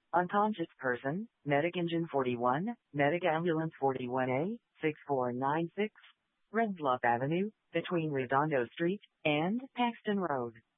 Unconscious person, Medic Engine 41, Medic Ambulance 41A, 6496, Red Bluff Avenue, between Redondo Street and Paxton Road.